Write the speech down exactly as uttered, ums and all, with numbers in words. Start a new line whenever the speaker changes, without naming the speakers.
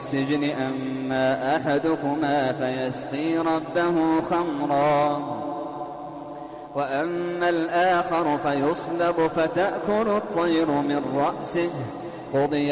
السجن أما أحدكما فيسقي ربه خمرا وأما الآخر فيصلب فتأكل الطير من رأسه قضي